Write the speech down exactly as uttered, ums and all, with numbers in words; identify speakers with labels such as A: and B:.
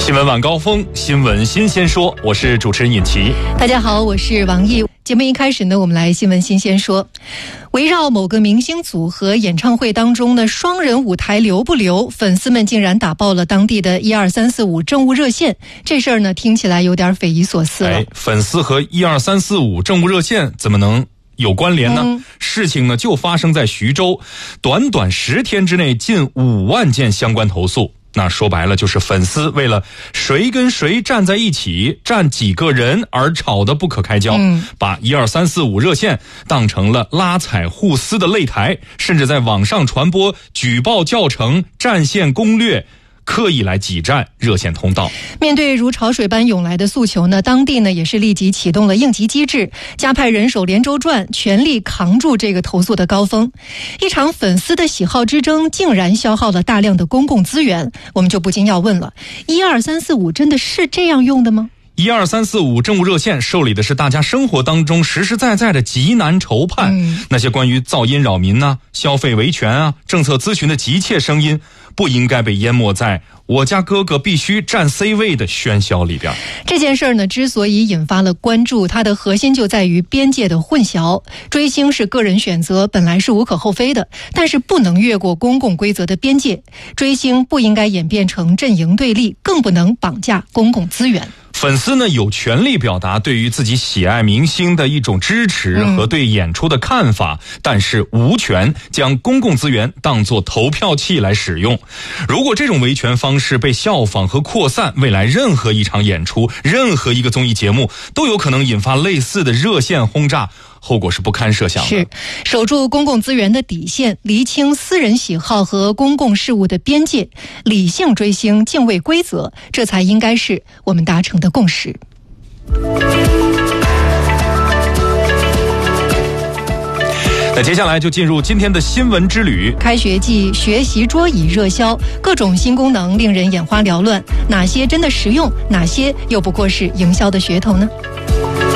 A: 新闻晚高峰，新闻新鲜说，我是主持人尹奇。
B: 大家好，我是王毅。节目一开始呢，我们来新闻新鲜说。围绕某个明星组合演唱会当中的双人舞台留不留，粉丝们竟然打爆了当地的一二三四五政务热线。这事儿呢，听起来有点匪夷所思了。
A: 哎，粉丝和一二三四五政务热线怎么能有关联呢？嗯、事情呢就发生在徐州，短短十天之内近五万件相关投诉。那说白了就是粉丝为了谁跟谁站在一起，站几个人而吵得不可开交，嗯、把一二三四五热线当成了拉踩互撕的擂台，甚至在网上传播举报教程、战线攻略，刻意来挤占热线通道。
B: 面对如潮水般涌来的诉求呢，当地呢也是立即启动了应急机制，加派人手连轴转，全力扛住这个投诉的高峰。一场粉丝的喜好之争竟然消耗了大量的公共资源，我们就不禁要问了，一二三四五真的是这样用的吗？
A: 一二三四五政务热线受理的是大家生活当中实实在在的急难愁盼，嗯、那些关于噪音扰民啊、消费维权啊、政策咨询的急切声音，不应该被淹没在我家哥哥必须占 C 位的喧嚣里边。
B: 这件事儿呢，之所以引发了关注，它的核心就在于边界的混淆。追星是个人选择，本来是无可厚非的，但是不能越过公共规则的边界。追星不应该演变成阵营对立，更不能绑架公共资源。
A: 粉丝呢有权利表达对于自己喜爱明星的一种支持和对演出的看法，嗯、但是无权将公共资源当作投票器来使用。如果这种维权方式被效仿和扩散，未来任何一场演出、任何一个综艺节目都有可能引发类似的热线轰炸，后果是不堪设想的。
B: 是守住公共资源的底线，厘清私人喜好和公共事务的边界，理性追星，敬畏规则，这才应该是我们达成的共识。
A: 那接下来就进入今天的新闻之旅。
B: 开学季学习桌椅热销，各种新功能令人眼花缭乱，哪些真的实用，哪些又不过是营销的噱头呢？